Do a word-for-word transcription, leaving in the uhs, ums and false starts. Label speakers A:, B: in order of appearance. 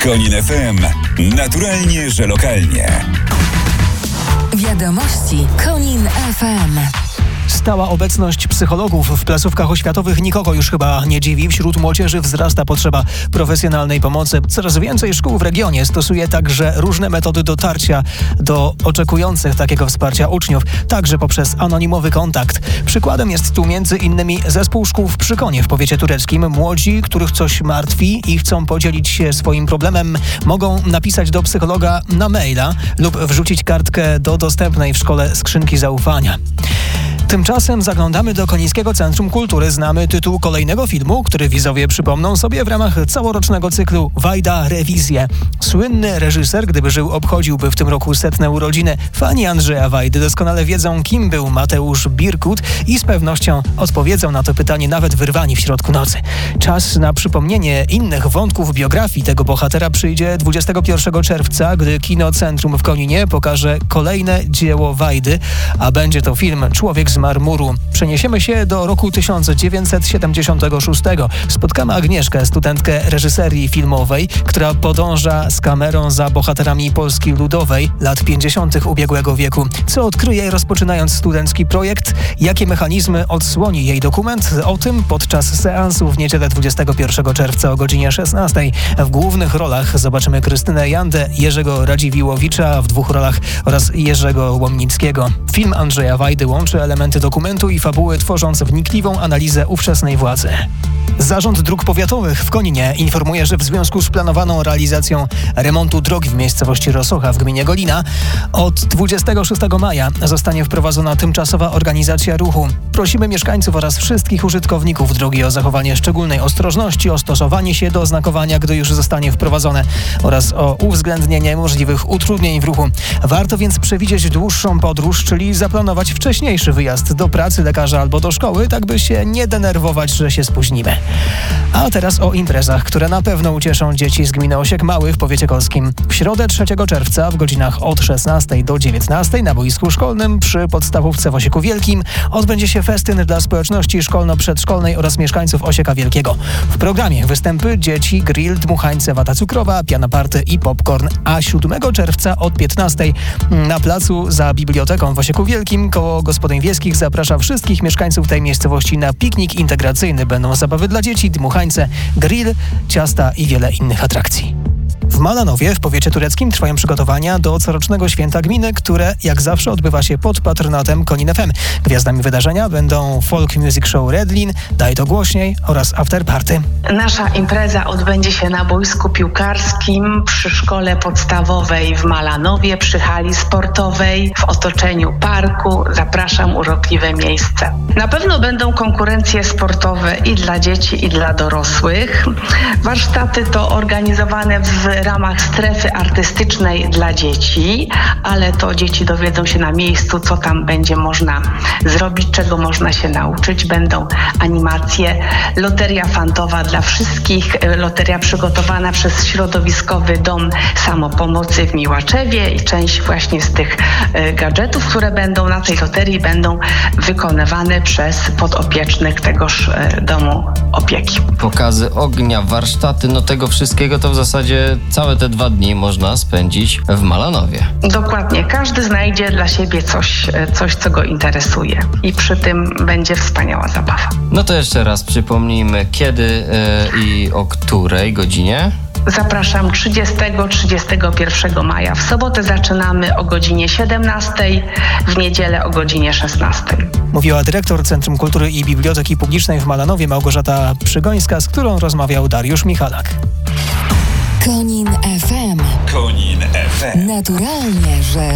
A: Konin F M. Naturalnie, że lokalnie.
B: Wiadomości Konin F M.
C: Stała obecność psychologów w placówkach oświatowych nikogo już chyba nie dziwi. Wśród młodzieży wzrasta potrzeba profesjonalnej pomocy. Coraz więcej szkół w regionie stosuje także różne metody dotarcia do oczekujących takiego wsparcia uczniów, także poprzez anonimowy kontakt. Przykładem jest tu między innymi zespół szkół w Przykonie w powiecie tureckim. Młodzi, których coś martwi i chcą podzielić się swoim problemem, mogą napisać do psychologa na maila lub wrzucić kartkę do dostępnej w szkole skrzynki zaufania. Tymczasem zaglądamy do Konińskiego Centrum Kultury. Znamy tytuł kolejnego filmu, który widzowie przypomną sobie w ramach całorocznego cyklu Wajda Rewizje. Słynny reżyser, gdyby żył, obchodziłby w tym roku setne urodziny. Fani Andrzeja Wajdy doskonale wiedzą, kim był Mateusz Birkut i z pewnością odpowiedzą na to pytanie nawet wyrwani w środku nocy. Czas na przypomnienie innych wątków biografii tego bohatera przyjdzie dwudziestego pierwszego czerwca, gdy Kino Centrum w Koninie pokaże kolejne dzieło Wajdy, a będzie to film Człowiek z marmuru. Przeniesiemy się do roku tysiąc dziewięćset siedemdziesiątego szóstego. Spotkamy Agnieszkę, studentkę reżyserii filmowej, która podąża z kamerą za bohaterami Polski Ludowej lat pięćdziesiątych ubiegłego wieku. Co odkryje, rozpoczynając studencki projekt? Jakie mechanizmy odsłoni jej dokument? O tym podczas seansu w niedzielę dwudziestego pierwszego czerwca o godzinie szesnastej. W głównych rolach zobaczymy Krystynę Jandę, Jerzego Radziwiłłowicza w dwóch rolach oraz Jerzego Łomnickiego. Film Andrzeja Wajdy łączy elementy dokumentu i fabuły, tworząc wnikliwą analizę ówczesnej władzy. Zarząd Dróg Powiatowych w Koninie informuje, że w związku z planowaną realizacją remontu drogi w miejscowości Rosocha w gminie Golina od dwudziestego szóstego maja zostanie wprowadzona tymczasowa organizacja ruchu. Prosimy mieszkańców oraz wszystkich użytkowników drogi o zachowanie szczególnej ostrożności, o stosowanie się do oznakowania, gdy już zostanie wprowadzone, oraz o uwzględnienie możliwych utrudnień w ruchu. Warto więc przewidzieć dłuższą podróż, czyli zaplanować wcześniejszy wyjazd do pracy, lekarza albo do szkoły, tak by się nie denerwować, że się spóźnimy. A teraz o imprezach, które na pewno ucieszą dzieci z gminy Osiek Mały w powiecie kolskim. W środę trzeciego czerwca w godzinach od szesnastej do dziewiętnastej na boisku szkolnym przy podstawówce w Osieku Wielkim odbędzie się festyn dla społeczności szkolno-przedszkolnej oraz mieszkańców Osieka Wielkiego. W programie występy dzieci, grill, dmuchańce, wata cukrowa, piano party i popcorn. A siódmego czerwca od piętnastej na placu za biblioteką w Osieku Wielkim koło gospodyń wiejskich zaprasza wszystkich mieszkańców tej miejscowości na piknik integracyjny. Będą zabawy dla dzieci, dmuchańce, grill, ciasta i wiele innych atrakcji. W Malanowie w powiecie tureckim trwają przygotowania do corocznego święta gminy, które jak zawsze odbywa się pod patronatem Konin F M. Gwiazdami wydarzenia będą folk music show Redlin, Daj to głośniej oraz after party.
D: Nasza impreza odbędzie się na boisku piłkarskim przy szkole podstawowej w Malanowie, przy hali sportowej, w otoczeniu parku. Zapraszam, urokliwe miejsce. Na pewno będą konkurencje sportowe i dla dzieci, i dla dorosłych. Warsztaty to organizowane w ramach strefy artystycznej dla dzieci, ale to dzieci dowiedzą się na miejscu, co tam będzie można zrobić, czego można się nauczyć. Będą animacje, loteria fantowa dla wszystkich, loteria przygotowana przez środowiskowy dom samopomocy w Miłaczewie i część właśnie z tych gadżetów, które będą na tej loterii, będą wykonywane przez podopiecznych tegoż domu opieki.
E: Pokazy ognia, warsztaty, no tego wszystkiego to w zasadzie całe te dwa dni można spędzić w Malanowie.
D: Dokładnie. Każdy znajdzie dla siebie coś, coś, co go interesuje. I przy tym będzie wspaniała zabawa.
E: No to jeszcze raz przypomnijmy, kiedy yy, i o której godzinie?
D: Zapraszam trzydziestego do trzydziestego pierwszego maja. W sobotę zaczynamy o godzinie siedemnastej, w niedzielę o godzinie szesnastej.
C: Mówiła dyrektor Centrum Kultury i Biblioteki Publicznej w Malanowie Małgorzata Przygońska, z którą rozmawiał Dariusz Michalak.
B: Konin F M.
A: Konin F M.
B: Naturalnie, że